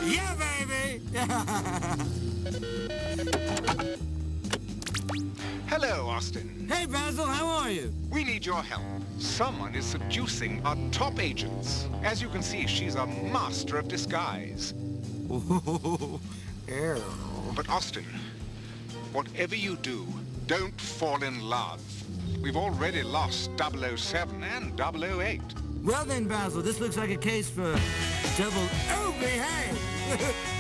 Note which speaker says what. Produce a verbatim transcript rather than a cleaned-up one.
Speaker 1: Yeah, baby!
Speaker 2: Hello, Austin.
Speaker 1: Hey, Basil, how are you?
Speaker 2: We need your help. Someone is seducing our top agents. As you can see, she's a master of disguise.
Speaker 1: Ew.
Speaker 2: But Austin, whatever you do, don't fall in love. We've already lost double oh seven and double oh eight.
Speaker 1: Well then, Basil, this looks like a case for double... Oh, behave!